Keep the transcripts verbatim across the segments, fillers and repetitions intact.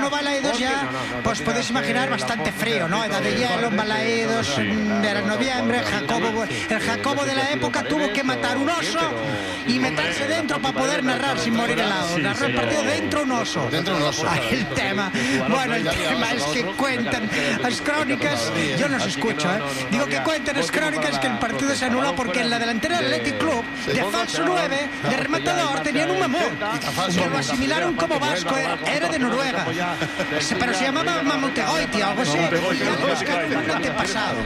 verano Balaidos ya, pues podéis imaginar bastante frío, ¿no? Edad de hielo, Balaidos, era noviembre, Jacobo, el Jacobo de la época tuvo que matar un oso y meterse dentro para poder narrar sin morir helado. Narró el partido dentro un oso. Dentro un oso. Ahí el tema. Bueno, el tema es que cuentan las crónicas, yo no os escucho, ¿eh? Digo que cuentan las crónicas que el partido se anuló porque en la delantera del Athletic Club, de falso nueve, de rematador, tenían un mamut, que lo asimilaron como vasco, era de Noruega, pero se llamaba Mamutegoiti o algo así, y ya le buscaron un antepasado.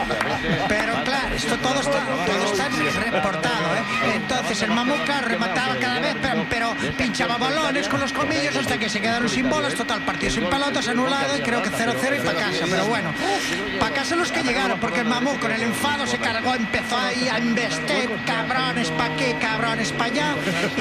Pero claro, esto todo está, todo está reportado, ¿eh? Entonces el mamut, claro, remataba cada vez, pero, pero pinchaba balones con los colmillos hasta que se quedaron sin bolas. Total, partido sin pelotas, anulado, y creo que cero cero y para casa. Pero bueno, para casa los que llegaron, porque el mamut con el enfado se cargó, empezó ahí a embestir, cabrones pa' aquí, cabrones pa' allá,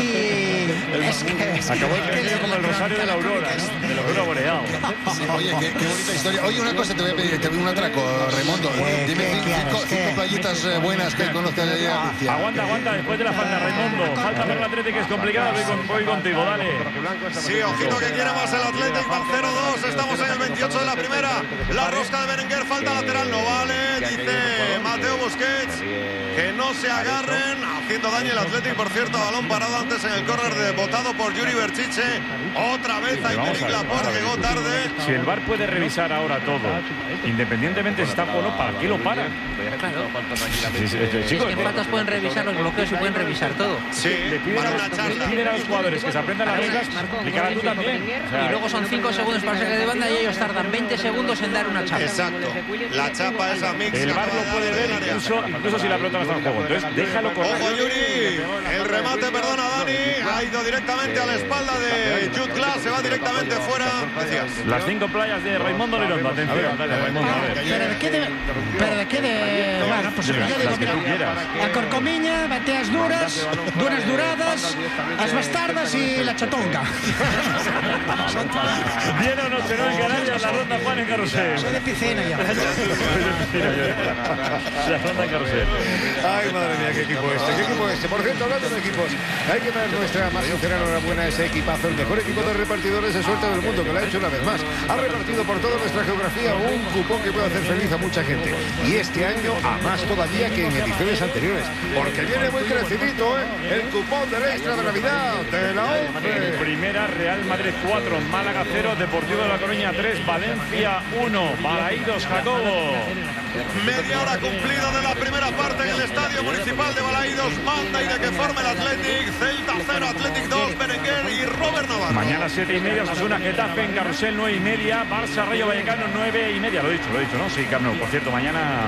y es que... Acabó el partido como el rosario de la aurora, ¿no? De la aurora boreal. Sí, oye, qué, qué bonita historia. Oye, una cosa te voy a pedir, te voy a un atraco, Raimundo. ¿Qué, Dime qué cinco, quieres, cinco, qué? cinco playitas eh, buenas que conozcas allá en Galicia. Aguanta, aguanta, después de la falta, Raimundo. Falta para el Atlético, es complicado, voy, con, voy contigo, dale. Sí, ojito que quiere más el Athletic, va cero dos, estamos en el veintiocho de la primera. La rosca de Berenguer, falta lateral, no vale, dice Mateo Busquets, que no se agarren, haciendo daño el Athletic, por cierto, balón parado antes en el córner de votado por Yuri Berchiche. Otra vez Aymeric Laporte, llegó tarde. Si el V A R puede revisar ahora todo, independientemente si está o no, ¿para qué lo para? Claro. Sí, sí, sí, chicos, Es que en patas pueden revisar los bloqueos y pueden revisar todo. Sí, le piden, para a, una le charla. piden a los jugadores que se aprendan las reglas, explícala tú también. O sea, Y luego son cinco segundos para saque de banda y ellos tardan veinte segundos en dar una chapa. Exacto, la chapa esa mix. el V A R lo puede ver incluso, incluso si la pelota no está en juego. Entonces déjalo correr. Ojo Yuri, el remate, perdona Dani, ha ido directamente a la espalda de Jude Glass, se va directamente fuera. Decías. Las cinco playas de Raimundo Lirondo. Atención, dale, Raimundo, a ver. Pero de qué de... Pero de qué de... Bueno, pues yo digo, Las que tú mira, quieras. a Corcomiña, bateas duras, duras duradas, as bastardas y la chotonga. Bien o no, se no en Canarias, la ronda Juan en Carrusel. Soy de piscina ya. La ronda en Carrusel. Ay, madre mía, qué equipo este, qué equipo este. Por cierto, hablando de equipos, hay que dar nuestra más sincera enhorabuena a ese equipazo, el mejor equipo de repartidores de suerte del mundo, que lo ha hecho una vez más. Ha repartido por toda nuestra geografía un cupón que puede hacer feliz a mucha gente. Y este año a más todavía que en ediciones anteriores, porque viene muy crecidito, ¿eh? El cupón del extra de Navidad de la En ONCE. primera, Real Madrid cuatro, Málaga cero, Deportivo de la Coruña tres, Valencia uno, Balaidos Jacobo. Media hora cumplida de la primera parte en el Estadio Municipal de Balaidos. Manda y de que forme el Athletic. Celta cero, Athletic dos, Berenguer y Robert Navarro. Mañana siete y media, Osasuna Getafe, en Carrusel nueve y media, Barça Rayo Vallecano nueve y media. Lo he dicho, lo he dicho, ¿no? Sí, Camp Nou. Por cierto, mañana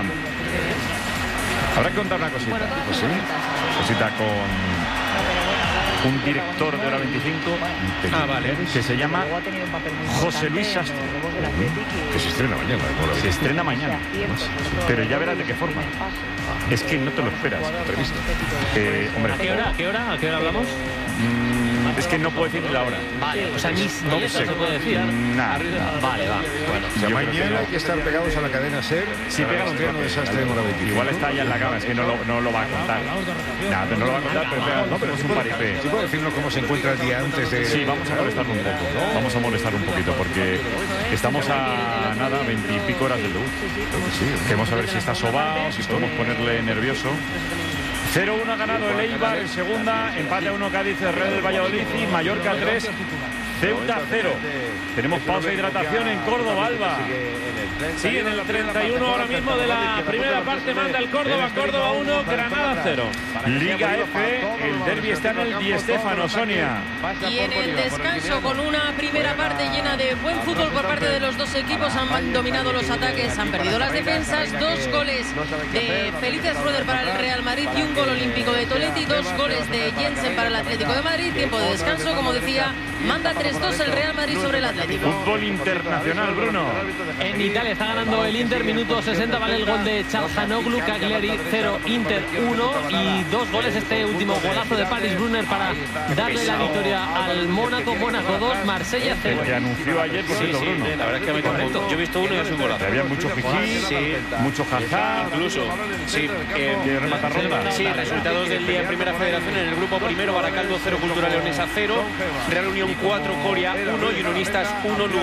habrá que contar una cosita. Pues sí, cosita con un director de Hora veinticinco Ah, vale. que se llama José Luis Sastre, Que se estrena mañana. ¿No? se estrena mañana, pero ya verás de qué forma. Es que no te lo esperas, previsto. Eh, hombre, ¿A qué hora? ¿A qué hora? ¿A qué hora hablamos? mm, es que no puedo decir la hora. Vale, o sea, ni, No ni eso sé. se puede decir. Nada, nada. Vale, va. Bueno. O sea, Yo creo que mañana no. hay que estar pegados a la cadena SER. Sí, pega un pleno desastre en Hora veinticinco. Igual está allá en la cama, es que no lo, no lo va a contar. Nada, no lo va a contar, pero pega, no, pero es un paripé. ¿Sí puedo decirnos cómo se encuentra el día antes de...? Sí, vamos a molestarlo un poco, ¿no? Vamos a molestar un poquito, porque estamos a nada, veintipico horas del debut. Queremos saber si está sobao, si podemos ponerle nervioso. cero uno ha ganado el Eibar en segunda, empate a uno Cádiz, Real del Valladolid y Mallorca tres, Ceuta cero. Tenemos pausa de hidratación en Córdoba, Alba. Sí, en el treinta y uno ahora mismo de la primera parte manda el Córdoba, Córdoba uno, Granada cero. Liga F, el derbi está en el Di Stéfano, Sonia. Y en el descanso, con una primera parte llena de buen fútbol por parte de los dos equipos, han dominado los ataques, han perdido las defensas, dos goles de Felipe Schroeder para el Real Madrid y un gol olímpico de Toletti, dos goles de Jensen para el Atlético de Madrid, tiempo de descanso, como decía, manda tres dos el Real Madrid sobre el Atlético. Fútbol internacional, Bruno. En Italia está ganando el Inter, minuto sesenta, vale el gol de Çalhanoğlu, Cagliari cero, Inter uno y dos goles este último golazo de Paris Brunner para darle la victoria al Mónaco, Mónaco dos, Marsella cero. El que anunció ayer, por cierto, Bruno. La verdad es que me conecto. Yo he visto uno y es un golazo. Había mucho jijí, Sí. mucho jajá, Incluso, sí, eh, que remata ronda. sí, resultados del día en Primera Federación. En el grupo primero, Baracaldo cero, Cultura Leonesa cero, Real Unión cuatro, Coria uno y Unionistas uno.